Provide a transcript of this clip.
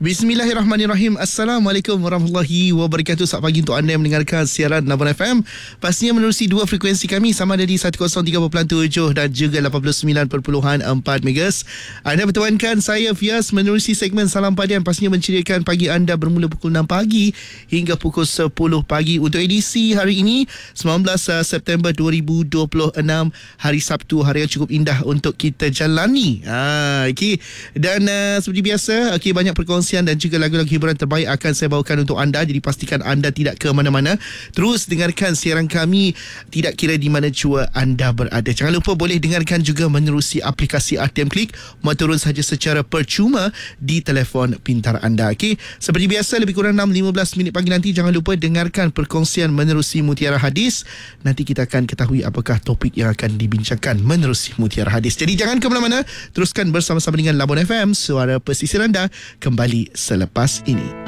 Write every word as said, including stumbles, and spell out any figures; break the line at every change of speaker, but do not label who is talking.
Bismillahirrahmanirrahim. Assalamualaikum warahmatullahi wabarakatuh. Selamat pagi untuk anda yang mendengarkan siaran Labuan F M. Pastinya menerusi dua frekuensi kami, sama ada di seratus tiga perpuluhan tujuh dan juga lapan puluh sembilan perpuluhan empat megahertz. Anda bertemankan saya Fias menerusi segmen Salam Padian, pastinya menceriakan pagi anda bermula pukul enam pagi hingga pukul sepuluh pagi. Untuk edisi hari ini sembilan belas September dua ribu dua puluh enam, hari Sabtu, hari yang cukup indah untuk kita jalani. Ha, okay. Dan uh, seperti biasa, okay, banyak perkongsian dan juga lagu-lagu hiburan terbaik akan saya bawakan untuk anda. Jadi pastikan anda tidak ke mana-mana. Terus dengarkan siaran kami tidak kira di mana jua anda berada. Jangan lupa boleh dengarkan juga menerusi aplikasi R T M Klik. Mau turun saja secara percuma di telefon pintar anda. Okey, seperti biasa lebih kurang enam lima belas minit pagi nanti jangan lupa dengarkan perkongsian menerusi Mutiara Hadis. Nanti kita akan ketahui apakah topik yang akan dibincangkan menerusi Mutiara Hadis. Jadi jangan ke mana-mana. Teruskan bersama-sama dengan Labuan F M, suara pesisir anda kembali selepas ini.